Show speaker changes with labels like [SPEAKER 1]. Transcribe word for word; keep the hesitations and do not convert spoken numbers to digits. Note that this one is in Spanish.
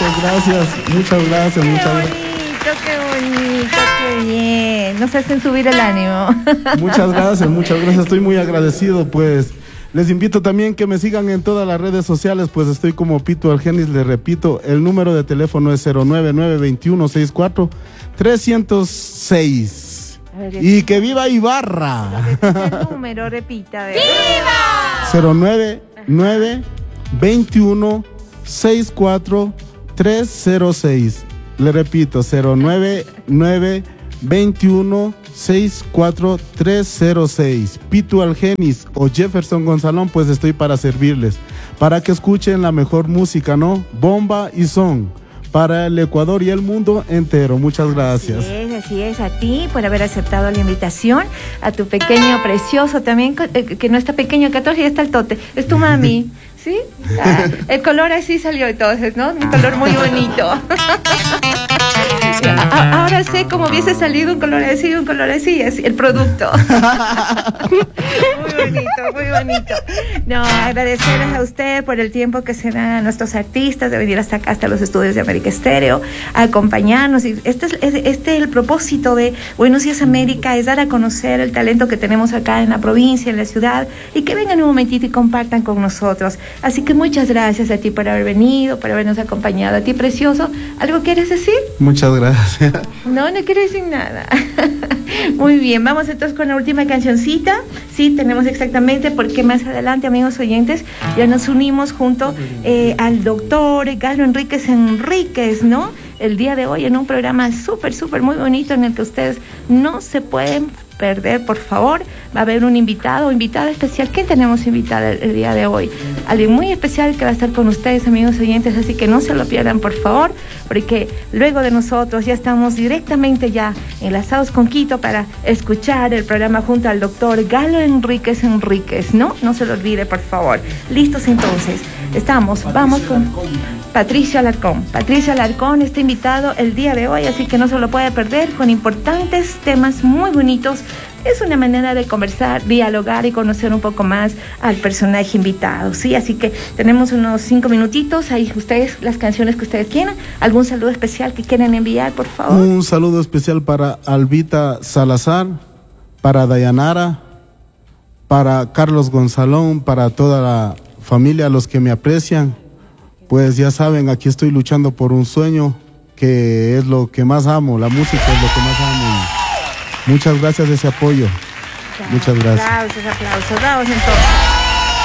[SPEAKER 1] gracias, gracias. Muchas gracias,
[SPEAKER 2] Qué
[SPEAKER 1] muchas
[SPEAKER 2] bonito,
[SPEAKER 1] gracias.
[SPEAKER 2] qué bonito, qué bien. Nos hacen subir el ánimo.
[SPEAKER 1] Muchas gracias, muchas gracias. Estoy muy agradecido, pues. Les invito también que me sigan en todas las redes sociales, pues estoy como Pito Argenis. Les repito, el número de teléfono es cero nueve nueve dos uno seis cuatro tres cero seis. Y que viva Ibarra.
[SPEAKER 2] El número, repita. ¡Viva!
[SPEAKER 1] cero nueve nueve dos uno seis cuatro tres cero seis. Le repito, cero nueve nueve dos uno seis cuatro tres cero seis. Pito Argenis o Jefferson Gonzalón, pues estoy para servirles, para que escuchen la mejor música, ¿no? Bomba y son para el Ecuador y el mundo entero. Muchas gracias.
[SPEAKER 2] Así es, así es, a ti por haber aceptado la invitación, a tu pequeño precioso también, que no está pequeño, catorce, ya está el tote, es tu mami, ¿sí? Ah, el color así salió entonces, ¿no? Un color muy bonito. A, ahora sé cómo hubiese salido un color así, un color así, así el producto. Muy bonito, muy bonito. No, agradecerles a usted por el tiempo que se dan a nuestros artistas de venir hasta acá, hasta los estudios de América Estéreo, a acompañarnos. Y este es, este es el propósito de Buenos Días América, es dar a conocer el talento que tenemos acá en la provincia, en la ciudad, y que vengan un momentito y compartan con nosotros. Así que muchas gracias a ti por haber venido, por habernos acompañado. A ti, precioso, ¿algo quieres decir?
[SPEAKER 1] Muchas gracias.
[SPEAKER 2] No, no quiero decir nada. Muy bien, vamos entonces con la última cancioncita. Sí, tenemos exactamente, porque más adelante, amigos oyentes, ya nos unimos junto eh, al doctor Galo Enríquez Enríquez, ¿no? El día de hoy en un programa súper, súper muy bonito en el que ustedes no se pueden perder, por favor. Va a haber un invitado o invitada especial. ¿Quién tenemos invitada el, el día de hoy? Alguien muy especial que va a estar con ustedes, amigos oyentes, así que no se lo pierdan, por favor, porque luego de nosotros ya estamos directamente ya enlazados con Quito para escuchar el programa junto al doctor Galo Enríquez Enríquez, ¿no? No se lo olvide, por favor. Listos entonces. Estamos, vamos con Patricio Alarcón. Patricio Alarcón está invitado el día de hoy, así que no se lo puede perder, con importantes temas muy bonitos. Es una manera de conversar, dialogar y conocer un poco más al personaje invitado, ¿sí? Así que tenemos unos cinco minutitos, ahí ustedes, las canciones que ustedes quieran. ¿Algún saludo especial que quieran enviar, por favor?
[SPEAKER 1] Un saludo especial para Albita Salazar, para Dayanara, para Carlos Gonzalón, para toda la familia, los que me aprecian. Pues ya saben, aquí estoy luchando por un sueño que es lo que más amo, la música es lo que más amo. Muchas gracias de ese apoyo. Muchas gracias.
[SPEAKER 2] Aplausos, aplausos. Vamos entonces.